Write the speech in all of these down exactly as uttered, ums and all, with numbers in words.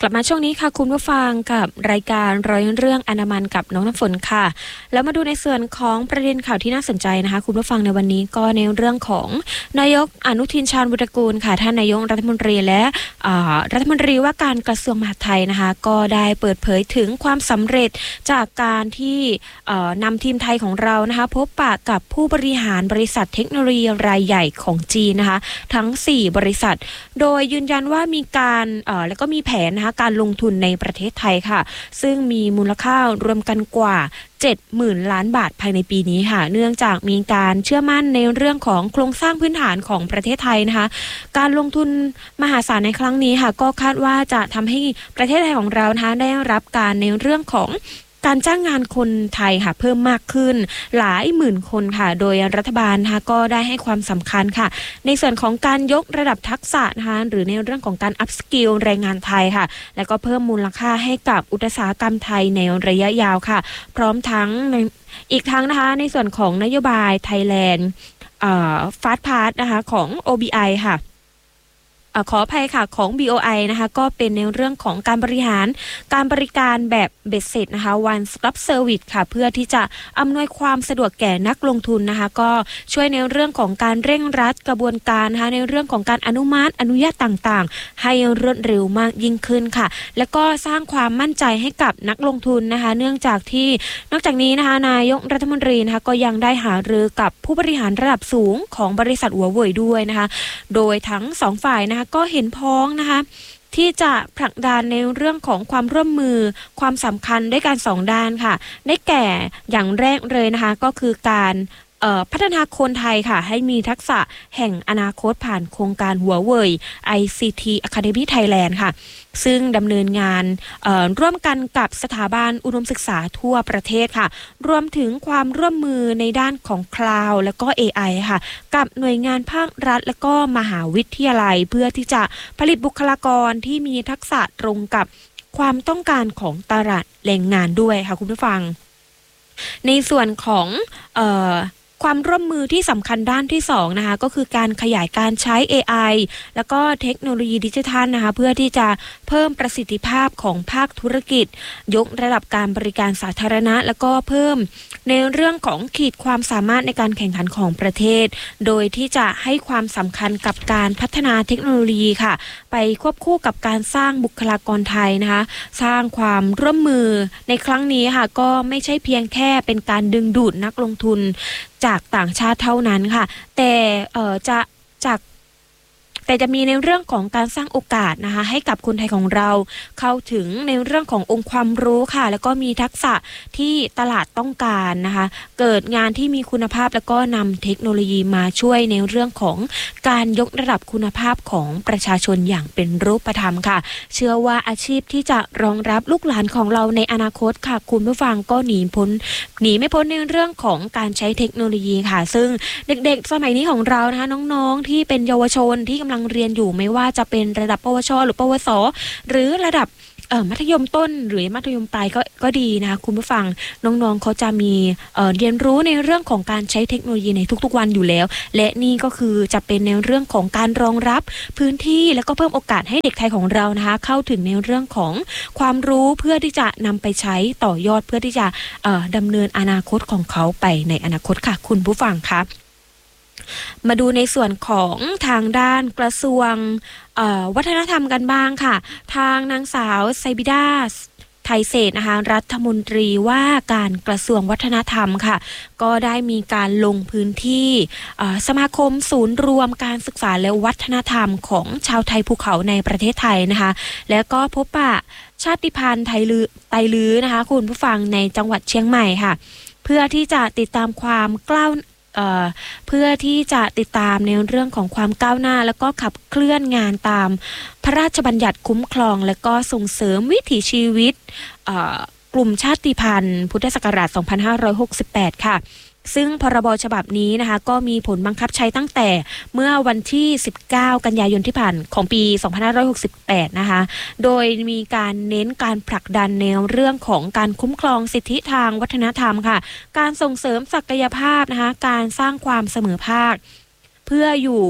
กลับมาช่วงนี้ค่ะคุณผู้ฟังกับรายการร้อยเรื่องอนามันกับน้องน้ำฝนค่ะแล้วมาดูในส่วนของประเด็นข่าวที่น่าสนใจนะคะคุณผู้ฟังในวันนี้ก็ในเรื่องของนายกอนุทินชาญวิรากูลค่ะท่านนายกรัฐมนตรีและรัฐมนตรีว่าการกระทรวงมหาดไทยนะคะก็ได้เปิดเผยถึงความสำเร็จจากการที่นำทีมไทยของเรานะคะพบปะกับผู้บริหารบริษัทเทคโนโลยีรายใหญ่ของจีนนะคะทั้งสี่บริษัทโดยยืนยันว่ามีการแล้วก็มีแผนนะคะการลงทุนในประเทศไทยค่ะซึ่งมีมูลค่ารวมกันกว่า เจ็ดหมื่น ล้านบาทภายในปีนี้ค่ะเนื่องจากมีการเชื่อมั่นในเรื่องของโครงสร้างพื้นฐานของประเทศไทยนะคะการลงทุนมหาศาลในครั้งนี้ค่ะก็คาดว่าจะทำให้ประเทศไทยของเรานะคะได้รับการในเรื่องของการจ้างงานคนไทยค่ะเพิ่มมากขึ้นหลายหมื่นคนค่ะโดยรัฐบาลนะคะก็ได้ให้ความสำคัญค่ะในส่วนของการยกระดับทักษะนะคะหรือในเรื่องของการอัพสกิลแรงงานไทยค่ะและก็เพิ่มมูลค่าให้กับอุตสาหกรรมไทยในระยะยาวค่ะพร้อมทั้งอีกทั้งนะคะในส่วนของนโยบาย Thailand เอ่อ Fast Path นะคะของ โอ บี ไอ ค่ะขออภัยค่ะของ บี โอ ไอ นะคะก็เป็นในเรื่องของการบริหารการบริการแบบเบ็ดเสร็จนะคะ One Stop Service ค่ะเพื่อที่จะอำนวยความสะดวกแก่นักลงทุนนะคะก็ช่วยในเรื่องของการเร่งรัดกระบวนการนะคะในเรื่องของการอนุมัติอนุญาตต่างๆให้รวดเร็วมากยิ่งขึ้นค่ะแล้วก็สร้างความมั่นใจให้กับนักลงทุนนะคะเนื่องจากที่นอกจากนี้นะคะนายกรัฐมนตรีนะคะก็ยังได้หารือกับผู้บริหารระดับสูงของบริษัทหัวเว่ยด้วยนะคะโดยทั้งสองฝ่ายนะคะก็เห็นพ้องนะคะที่จะผลักดันในเรื่องของความร่วมมือความสำคัญด้วยกันสองด้านค่ะได้แก่อย่างแรกเลยนะคะก็คือการพัฒนาคนไทยค่ะให้มีทักษะแห่งอนาคตผ่านโครงการหัวเว่ย ไอ ซี ที Academy Thailand ค่ะซึ่งดำเนินงานร่วมกันกับสถาบันอุดมศึกษาทั่วประเทศค่ะรวมถึงความร่วมมือในด้านของคลาวด์และก็ เอ ไอ ค่ะกับหน่วยงานภาครัฐและก็มหาวิทยาลัยเพื่อที่จะผลิตบุคลากรที่มีทักษะตรงกับความต้องการของตลาดแรงงานด้วยค่ะคุณผู้ฟังในส่วนของเอ่อความร่วมมือที่สำคัญด้านที่สองนะคะก็คือการขยายการใช้ เอ ไอ แล้วก็เทคโนโลยีดิจิทัลนะคะเพื่อที่จะเพิ่มประสิทธิภาพของภาคธุรกิจยกระดับการบริการสาธารณะแล้วก็เพิ่มในเรื่องของขีดความสามารถในการแข่งขันของประเทศโดยที่จะให้ความสำคัญกับการพัฒนาเทคโนโลยีค่ะไปควบคู่กับการสร้างบุคลากรไทยนะคะสร้างความร่วมมือในครั้งนี้ค่ะก็ไม่ใช่เพียงแค่เป็นการดึงดูดนักลงทุนจากต่างชาติเท่านั้นค่ะแต่เอ่อจะจากแต่จะมีในเรื่องของการสร้างโอกาสนะคะให้กับคนไทยของเราเข้าถึงในเรื่องขององค์ความรู้ค่ะแล้วก็มีทักษะที่ตลาดต้องการนะคะเกิดงานที่มีคุณภาพแล้วก็นำเทคโนโลยีมาช่วยในเรื่องของการยกระดับคุณภาพของประชาชนอย่างเป็นรูปธรรมค่ะเชื่อว่าอาชีพที่จะรองรับลูกหลานของเราในอนาคตค่ะคุณผู้ฟังก็หนีพ้นหนีไม่พ้นในเรื่องของการใช้เทคโนโลยีค่ะซึ่งเด็กๆสมัยนี้ของเรานะคะน้องๆที่เป็นเยาวชนที่กำลังเรียนอยู่ไม่ว่าจะเป็นระดับปวชหรือปวสหรือระดับเอ่อมัธยมต้นหรือมัธยมปลายก็ก็ดีนะคะคุณผู้ฟังน้องๆเขาจะมีเอ่อเรียนรู้ในเรื่องของการใช้เทคโนโลยีในทุกๆวันอยู่แล้วและนี่ก็คือจะเป็นในเรื่องของการรองรับพื้นที่แล้วก็เพิ่มโอกาสให้เด็กไทยของเรานะคะเข้าถึงในเรื่องของความรู้เพื่อที่จะนำไปใช้ต่อยอดเพื่อที่จะเอ่อดำเนินอนาคตของเขาไปในอนาคตค่ะคุณผู้ฟังครับมาดูในส่วนของทางด้านกระทรวงวัฒนธรรมกันบ้างค่ะทางนางสาวไซบิดาไทยเศษนะคะรัฐมนตรีว่าการกระทรวงวัฒนธรรมค่ะก็ได้มีการลงพื้นที่สมาคมศูนย์รวมการศึกษาและวัฒนธรรมของชาวไทยภูเขาในประเทศไทยนะคะแล้วก็พบปะชาติพันธุ์ไทยลือไตลื้อนะคะคุณผู้ฟังในจังหวัดเชียงใหม่ค่ะเพื่อที่จะติดตามความกล้าเอ่อเพื่อที่จะติดตามในเรื่องของความก้าวหน้าแล้วก็ขับเคลื่อนงานตามพระราชบัญญัติคุ้มครองและก็ส่งเสริมวิถีชีวิตกลุ่มชาติพันธุ์พุทธศักราชสองพันห้าร้อยหกสิบแปดค่ะซึ่งพรบฉบับนี้นะคะก็มีผลบังคับใช้ตั้งแต่เมื่อวันที่สิบเก้ากันยายนที่ผ่านของปีสองพันห้าร้อยหกสิบแปดนะคะโดยมีการเน้นการผลักดันแนวเรื่องของการคุ้มครองสิทธิทางวัฒนธรรมค่ะการส่งเสริมศักยภาพนะคะการสร้างความเสมอภาคเพื่ออยู่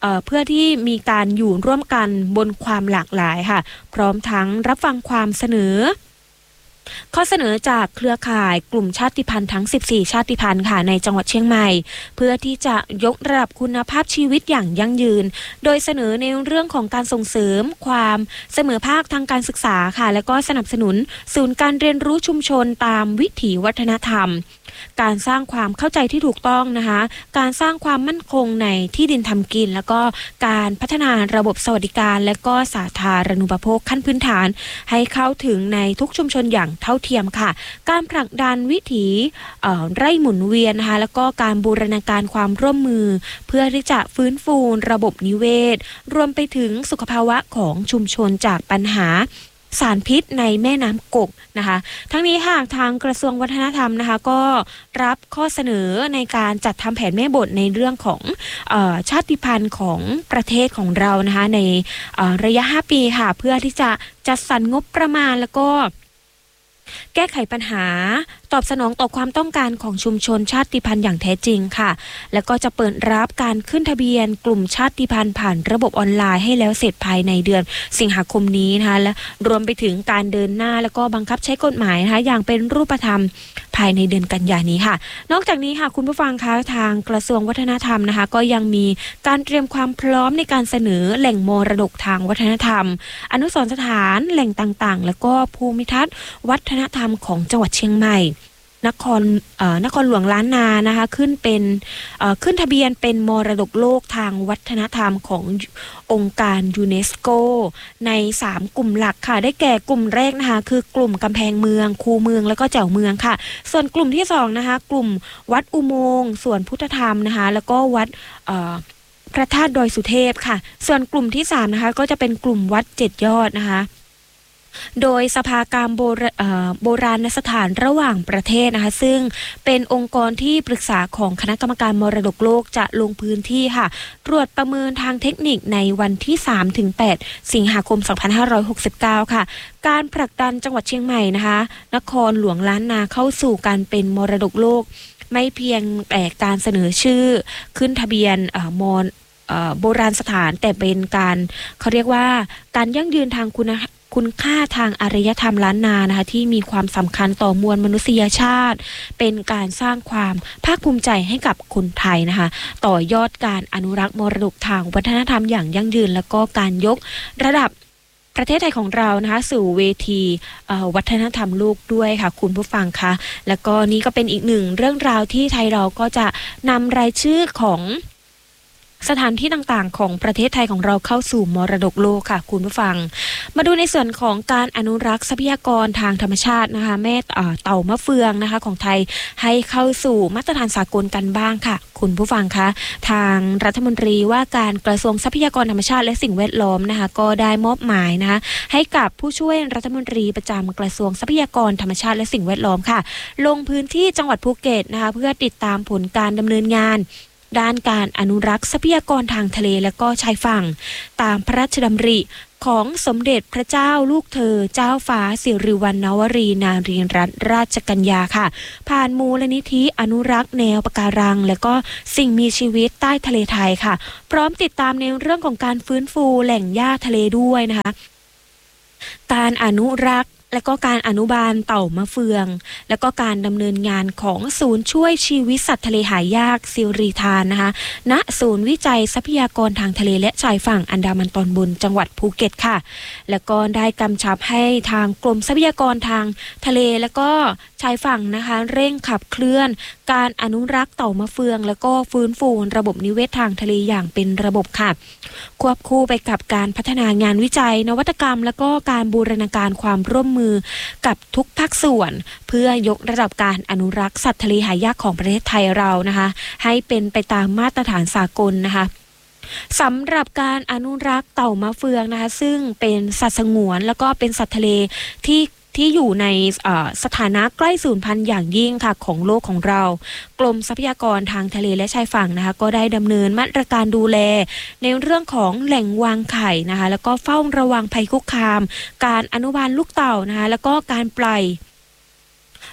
เอ่อเพื่อที่มีการอยู่ร่วมกันบนความหลากหลายค่ะพร้อมทั้งรับฟังความเสนอข้อเสนอจากเครือข่ายกลุ่มชาติพันธุ์ทั้งสิบสี่ชาติพันธุ์ค่ะในจังหวัดเชียงใหม่เพื่อที่จะยกระดับคุณภาพชีวิตอย่างยั่งยืนโดยเสนอในเรื่องของการส่งเสริมความเสมอภาคทางการศึกษาค่ะและก็สนับสนุนศูนย์การเรียนรู้ชุมชนตามวิถีวัฒนธรรมการสร้างความเข้าใจที่ถูกต้องนะคะการสร้างความมั่นคงในที่ดินทำกินแล้วก็การพัฒนาระบบสวัสดิการและก็สาธารณูปโภคขั้นพื้นฐานให้เข้าถึงในทุกชุมชนอย่างเท่าเทียมค่ะการผลักดันวิถีไร่หมุนเวียนนะคะแล้วก็การบูรณาการความร่วมมือเพื่อที่จะฟื้นฟูระบบนิเวศรวมไปถึงสุขภาวะของชุมชนจากปัญหาสารพิษในแม่น้ำกกนะคะทั้งนี้หากทางกระทรวงวัฒนธรรมนะคะก็รับข้อเสนอในการจัดทำแผนแม่บทในเรื่องของเอ่อชาติพันธุ์ของประเทศของเรานะคะในระยะห้าปีค่ะเพื่อที่จะจัดสรรงบประมาณแล้วก็แก้ไขปัญหาตอบสนองต่อความต้องการของชุมชนชาติพันธุ์อย่างแท้จริงค่ะแล้วก็จะเปิดรับการขึ้นทะเบียนกลุ่มชาติพันธุ์ผ่านระบบออนไลน์ให้แล้วเสร็จภายในเดือนสิงหาคมนี้นะคะและรวมไปถึงการเดินหน้าแล้วก็บังคับใช้กฎหมายนะคะอย่างเป็นรูปธรรมภายในเดือนกันยายนนี้ค่ะนอกจากนี้ค่ะคุณผู้ฟังคะทางกระทรวงวัฒนธรรมนะคะก็ยังมีการเตรียมความพร้อมในการเสนอแหล่งมรดกทางวัฒนธรรมอนุสรณ์สถานแหล่งต่างๆแล้วก็ภูมิทัศน์วัฒนธรรมของจังหวัดเชียงใหม่นครนครหลวงล้านนานะคะขึ้นเป็นขึ้นทะเบียนเป็นมรดกโลกทางวัฒนธรรมขององค์การยูเนสโกในสามกลุ่มหลักค่ะได้แก่กลุ่มแรกนะคะคือกลุ่มกำแพงเมืองคูเมืองแล้วก็แจ่วเมืองค่ะส่วนกลุ่มที่สองนะคะกลุ่มวัดอุโมงค์ส่วนพุทธธรรมนะคะแล้วก็วัดพระธาตุดอยสุเทพค่ะส่วนกลุ่มที่สามนะคะก็จะเป็นกลุ่มวัดเจ็ดยอดนะคะโดยสภากามโบราณสถานระหว่างประเทศนะคะซึ่งเป็นองค์กรที่ปรึกษาของคณะกรรมการมรดกโลกจะลงพื้นที่ค่ะตรวจประเมินทางเทคนิคในวันที่ สามถึงแปด สิงหาคม สองพันห้าร้อยหกสิบเก้า ค่ะการผลักดันจังหวัดเชียงใหม่นะคะนครหลวงล้านนาเข้าสู่การเป็นมรดกโลกไม่เพียงแต่การเสนอชื่อขึ้นทะเบียนมรโบราณสถานแต่เป็นการเขาเรียกว่าการยั่งยืนทางคุณคุณค่าทางอารยธรรมล้านนานะคะที่มีความสำคัญต่อมวลมนุษยชาติเป็นการสร้างความภาคภูมิใจให้กับคนไทยนะคะต่อยอดการอนุรักษ์มรดกทางวัฒนธรรมอย่างยั่งยืนแล้วก็การยกระดับประเทศไทยของเรานะคะสู่เวทีวัฒนธรรมโลกด้วยค่ะคุณผู้ฟังคะแล้วก็นี่ก็เป็นอีกหนึ่งเรื่องราวที่ไทยเราก็จะนำรายชื่อของสถานที่ต่างๆของประเทศไทยของเราเข้าสู่มรดกโลกค่ะคุณผู้ฟังมาดูในส่วนของการอนุรักษ์ทรัพยากรทางธรรมชาตินะคะแม่เต่ามะเฟืองนะคะของไทยให้เข้าสู่มาตรฐานสากลกันบ้างค่ะคุณผู้ฟังคะทางรัฐมนตรีว่าการกระทรวงทรัพยากรธรรมชาติและสิ่งแวดล้อมนะคะก็ได้มอบหมายนะคะให้กับผู้ช่วยรัฐมนตรีประจำกระทรวงทรัพยากรธรรมชาติและสิ่งแวดล้อมค่ะลงพื้นที่จังหวัดภูเก็ตนะคะเพื่อติดตามผลการดำเนินงานด้านการอนุรักษ์ทรัพยากรทางทะเลและก็ชายฝั่งตามพระราชดำริของสมเด็จพระเจ้าลูกเธอเจ้าฟ้าสิริวัณณวรีนารีรัตนราชกัญญาค่ะผ่านมูลนิธิอนุรักษ์แนวปะการังและก็สิ่งมีชีวิตใต้ทะเลไทยค่ะพร้อมติดตามในเรื่องของการฟื้นฟูแหล่งหญ้าทะเลด้วยนะคะการอนุรักษ์และก็การอนุบาลเต่ามะเฟืองและก็การดำเนินงานของศูนย์ช่วยชีวิตสัตว์ทะเลหายากซิริธานนะคะณศูนย์วิจัยทรัพยากรทางทะเลและชายฝั่งอันดามันตอนบนจังหวัดภูเก็ตค่ะแล้วก็ได้กำชับให้ทางกรมทรัพยากรทางทะเลและก็ชายฝั่งนะคะเร่งขับเคลื่อนการอนุรักษ์เต่ามะเฟืองแล้วก็ฟื้นฟูระบบนิเวศทางทะเลอย่างเป็นระบบค่ะควบคู่ไปกับการพัฒนางานวิจัยนวัตกรรมและก็การบูรณาการความร่วมมือกับทุกภาคส่วนเพื่อยกระดับการอนุรักษ์สัตว์ทะเลหายากของประเทศไทยเรานะคะให้เป็นไปตามมาตรฐานสากลนะคะสำหรับการอนุรักษ์เต่ามะเฟืองนะคะซึ่งเป็นสัตว์สงวนแล้วก็เป็นสัตว์ทะเลที่ที่อยู่ในสถานะใกล้สูญพันธุ์อย่างยิ่งค่ะของโลกของเรากรมทรัพยากรทางทะเลและชายฝั่งนะคะก็ได้ดำเนินมาตรการดูแลในเรื่องของแหล่งวางไข่นะคะแล้วก็เฝ้าระวังภัยคุกคามการอนุบาลลูกเต่านะคะแล้วก็การปล่อย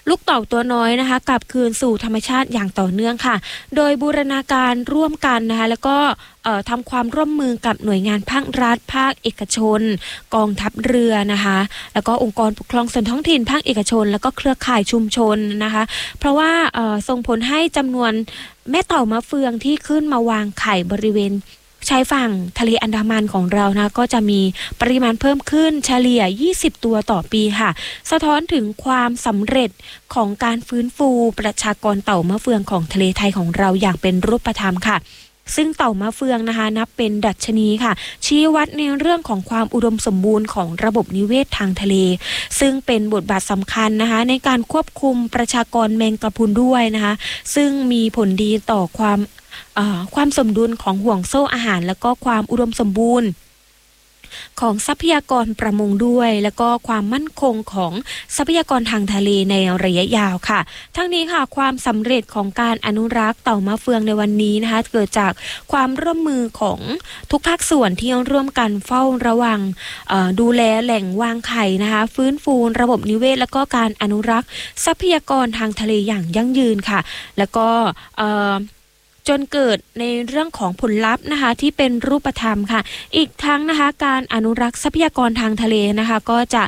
ลูกเต่าตัวน้อยนะคะกลับคืนสู่ธรรมชาติอย่างต่อเนื่องค่ะโดยบูรณาการร่วมกันนะคะแล้วก็ทำความร่วมมือกับหน่วยงานภาครัฐภาคเอกชนกองทัพเรือนะคะแล้วก็องค์กรปกครองส่วนท้องถิ่นภาคเอกชนแล้วก็เครือข่ายชุมชนนะคะเพราะว่าส่งผลให้จำนวนแม่เต่ามะเฟืองที่ขึ้นมาวางไข่บริเวณชายฝั่งทะเลอันดามันของเรานะก็จะมีปริมาณเพิ่มขึ้นเฉลี่ยยี่สิบตัวต่อปีค่ะสะท้อนถึงความสำเร็จของการฟื้นฟูประชากรเต่ามะเฟืองของทะเลไทยของเราอย่างเป็นรูปธรรมค่ะซึ่งเต่ามะเฟืองนะคะนับเป็นดัชนีค่ะชี้วัดในเรื่องของความอุดมสมบูรณ์ของระบบนิเวศทางทะเลซึ่งเป็นบทบาทสำคัญนะคะในการควบคุมประชากรแมงกะพรุนด้วยนะคะซึ่งมีผลดีต่อความความสมดุลของห่วงโซ่อาหารแล้วก็ความอุดมสมบูรณ์ของทรัพยากรประมงด้วยแล้วก็ความมั่นคงของทรัพยากรทางทะเลในระยะยาวค่ะทั้งนี้ค่ะความสำเร็จของการอนุรักษ์เต่ามะเฟืองในวันนี้นะคะเกิดจากความร่วมมือของทุกภาคส่วนที่ร่วมกันเฝ้าระวังดูแลแหล่งวางไข่นะคะฟื้นฟูระบบนิเวศแล้วก็การอนุรักษ์ทรัพยากรทางทะเลอย่างยั่งยืนค่ะแล้วก็จนเกิดในเรื่องของผลลัพธ์นะคะที่เป็นรูปธรรมค่ะอีกทั้งนะคะการอนุรักษ์ทรัพยากรทางทะเลนะคะก็จะ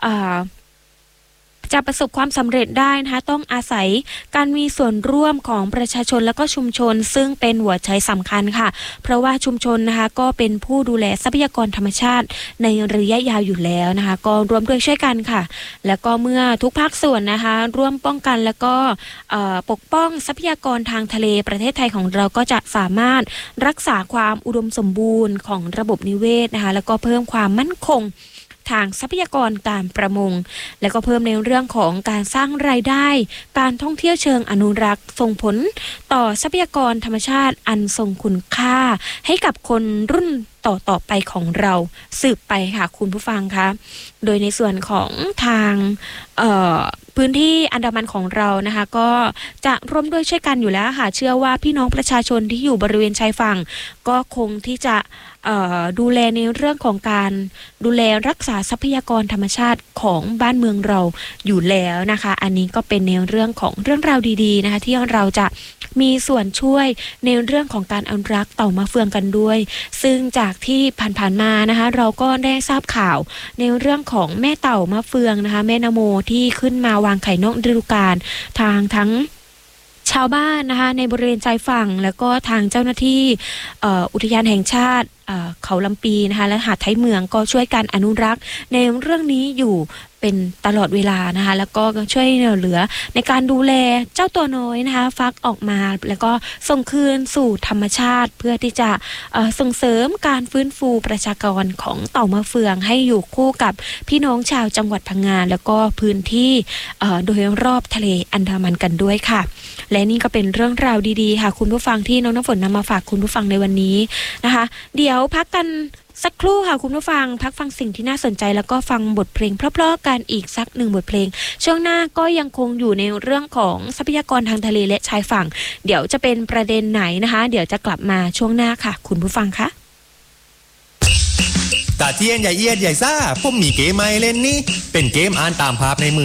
จะประสบความสำเร็จได้นะคะต้องอาศัยการมีส่วนร่วมของประชาชนและก็ชุมชนซึ่งเป็นหัวใจสำคัญค่ะเพราะว่าชุมชนนะคะก็เป็นผู้ดูแลทรัพยากรธรรมชาติในระยะยาวอยู่แล้วนะคะก็รวมด้วยช่วยกันค่ะแล้วก็เมื่อทุกภาคส่วนนะคะร่วมป้องกันแล้วก็ปกป้องทรัพยากรทางทะเลประเทศไทยของเราก็จะสามารถรักษาความอุดมสมบูรณ์ของระบบนิเวศนะคะแล้วก็เพิ่มความมั่นคงทางทรัพยากรการประมงและก็เพิ่มในเรื่องของการสร้างรายได้การท่องเที่ยวเชิงอนุรักษ์ส่งผลต่อทรัพยากรธรรมชาติอันทรงคุณค่าให้กับคนรุ่นต่อต่อไปของเราสืบไปค่ะคุณผู้ฟังคะโดยในส่วนของทางพื้นที่อันดามันของเรานะคะก็จะร่วมด้วยช่วยกันอยู่แล้วค่ะเชื่อว่าพี่น้องประชาชนที่อยู่บริเวณชายฝั่งก็คงที่จะดูแลในเรื่องของการดูแลรักษาทรัพยากรธรรมชาติของบ้านเมืองเราอยู่แล้วนะคะอันนี้ก็เป็นในเรื่องของเรื่องราวดีๆนะคะที่เราจะมีส่วนช่วยในเรื่องของการอนุรักษ์เต่ามะเฟืองกันด้วยซึ่งจากที่ผ่านๆมานะคะเราก็ได้ทราบข่าวในเรื่องของแม่เต่ามะเฟืองนะคะแม่นโมที่ขึ้นมาวางไข่นอกฤดูกาลทางทั้งชาวบ้านนะคะในบริเวณชายฝั่งแล้วก็ทางเจ้าหน้าที่อุทยานแห่งชาติเขาลำปีนะคะและหาดไทยเมืองก็ช่วยกันอนุรักษ์ในเรื่องนี้อยู่เป็นตลอดเวลานะคะแล้วก็ช่วยเหลือในการดูแลเจ้าตัวน้อยนะคะฟักออกมาแล้วก็ส่งคืนสู่ธรรมชาติเพื่อที่จะส่งเสริมการฟื้นฟูประชากรของเต่ามะเฟืองให้อยู่คู่กับพี่น้องชาวจังหวัดพังงาแล้วก็พื้นที่โดยรอบทะเลอันดามันกันด้วยค่ะและนี่ก็เป็นเรื่องราวดีๆค่ะคุณผู้ฟังที่น้องน้ำฝนนำมาฝากคุณผู้ฟังในวันนี้นะคะเดี๋ยวพักกันสักครู่ค่ะคุณผู้ฟังพักฟังสิ่งที่น่าสนใจแล้วก็ฟังบทเพลงเพราะๆกันอีกสักหนึ่งบทเพลงช่วงหน้าก็ยังคงอยู่ในเรื่องของทรัพยากรทางทะเลและชายฝั่งเดี๋ยวจะเป็นประเด็นไหนนะคะเดี๋ยวจะกลับมาช่วงหน้าค่ะคุณผู้ฟังคะตาเทียนใหญ่เอียดใหญ่ซ่าผมมีเกมใหม่เล่นนี่เป็นเกมอ่านตามภาพในมือ